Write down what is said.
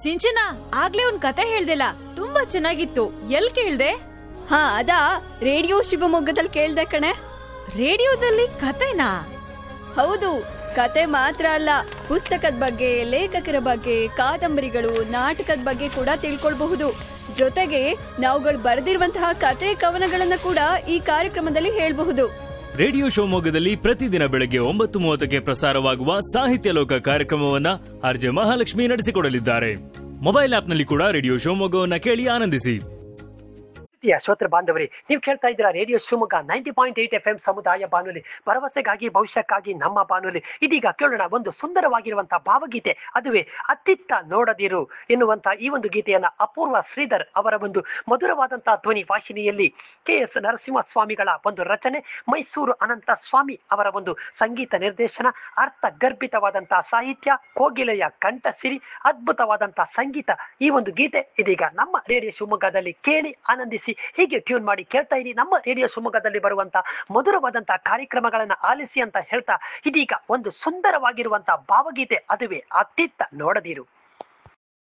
ಸಿಂಚನ, ಆಗ್ಲೇ ಒಂದ್ ಕತೆ ಹೇಳ್ದಿಲ್ಲ, ತುಂಬಾ ಚೆನ್ನಾಗಿತ್ತು. ಎಲ್ ಕೇಳ್ದೆ? ಹಾ ಅದಾ, ರೇಡಿಯೋ ಶಿವಮೊಗ್ಗದಲ್ಲಿ ಕೇಳ್ದೆ ಕಣೆ. ರೇಡಿಯೋದಲ್ಲಿ ಕತೆನಾ? ಹೌದು, ಕತೆ ಮಾತ್ರ ಅಲ್ಲ, ಪುಸ್ತಕದ ಬಗ್ಗೆ, ಲೇಖಕರ ಬಗ್ಗೆ, ಕಾದಂಬರಿಗಳು, ನಾಟಕದ ಬಗ್ಗೆ ಕೂಡ ತಿಳ್ಕೊಳ್ಬಹುದು. ಜೊತೆಗೆ ನಾವುಗಳು ಬರೆದಿರುವಂತಹ ಕತೆ ಕವನಗಳನ್ನ ಕೂಡ ಈ ಕಾರ್ಯಕ್ರಮದಲ್ಲಿ ಹೇಳ್ಬಹುದು. ರೇಡಿಯೋ ಶಿವಮೊಗ್ಗದಲ್ಲಿ ಪ್ರತಿದಿನ ಬೆಳಗ್ಗೆ 9:30ಕ್ಕೆ ಪ್ರಸಾರವಾಗುವ ಸಾಹಿತ್ಯ ಲೋಕ ಕಾರ್ಯಕ್ರಮವನ್ನ ಆರ್ಜೆ ಮಹಾಲಕ್ಷ್ಮಿ ನಡೆಸಿಕೊಡಲಿದ್ದಾರೆ. ಮೊಬೈಲ್ ಆಪ್ನಲ್ಲಿ ಕೂಡ ರೇಡಿಯೋ ಶಿವಮೊಗ್ಗವನ್ನ ಕೇಳಿ ಆನಂದಿಸಿ. ಶ್ರೋತೃ ಬಾಂಧವರೇ, ನೀವು ಕೇಳ್ತಾ ಇದ್ದೀರಾ ರೇಡಿಯೋ ಶಿವಮೊಗ್ಗ 90.8 FM ಸಮುದಾಯ ಬಾನುಲಿ, ಭರವಸೆಗಾಗಿ ಭವಿಷ್ಯಕ್ಕಾಗಿ ನಮ್ಮ ಬಾನುಲಿ. ಇದೀಗ ಕೇಳೋಣ ಒಂದು ಸುಂದರವಾಗಿರುವಂತಹ ಭಾವಗೀತೆ, ಅದುವೇ ಅತ್ತಿತ್ತ ನೋಡದಿರು ಎನ್ನುವಂತ ಈ ಒಂದು ಗೀತೆಯನ್ನ ಅಪೂರ್ವ ಶ್ರೀಧರ್ ಅವರ ಒಂದು ಮಧುರವಾದಂತಹ ಧ್ವನಿ ವಾಹಿನಿಯಲ್ಲಿ KS ನರಸಿಂಹಸ್ವಾಮಿಗಳ ಒಂದು ರಚನೆ, ಮೈಸೂರು ಅನಂತ ಸ್ವಾಮಿ ಅವರ ಒಂದು ಸಂಗೀತ ನಿರ್ದೇಶನ, ಅರ್ಥ ಗರ್ಭಿತವಾದಂತಹ ಸಾಹಿತ್ಯ, ಕೋಗಿಲೆಯ ಕಂಠಸಿರಿ, ಅದ್ಭುತವಾದಂತಹ ಸಂಗೀತ. ಈ ಒಂದು ಗೀತೆ ಇದೀಗ ನಮ್ಮ ರೇಡಿಯೋ ಶಿವಮೊಗ್ಗದಲ್ಲಿ ಕೇಳಿ ಆನಂದಿಸಿ. ಹೀಗೆ ಟ್ಯೂನ್ ಮಾಡಿ ಕೇಳ್ತಾ ಇರಿ ನಮ್ಮ ರೇಡಿಯೋ ಶಿವಮೊಗ್ಗದಲ್ಲಿ ಬರುವಂತಹ ಮಧುರವಾದಂತಹ ಕಾರ್ಯಕ್ರಮಗಳನ್ನ ಆಲಿಸಿ ಅಂತ ಹೇಳ್ತಾ, ಇದೀಗ ಒಂದು ಸುಂದರವಾಗಿರುವಂತಹ ಭಾವಗೀತೆ, ಅದುವೇ ಅತ್ತಿತ್ತ ನೋಡದಿರು.